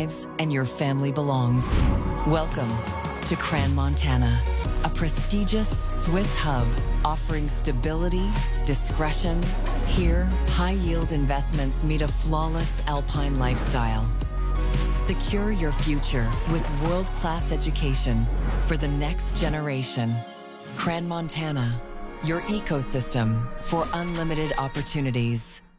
thrives and your family belongs. Welcome to Crans-Montana, a prestigious Swiss hub offering stability, discretion. Here, high-yield investments meet a flawless alpine lifestyle. Secure your future with world-class education for the next generation. Crans-Montana, your ecosystem for unlimited opportunities.